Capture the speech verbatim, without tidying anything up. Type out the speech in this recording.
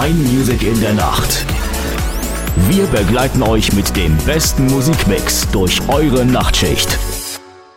Mein Music in der Nacht. Wir begleiten euch mit dem besten Musikmix durch eure Nachtschicht.